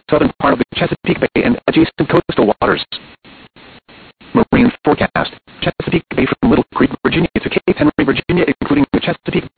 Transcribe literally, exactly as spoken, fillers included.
southern part of the Chesapeake Bay and adjacent coastal waters. Marine forecast. Chesapeake Bay from Little Creek, Virginia to Cape Henry, Virginia, including the Chesapeake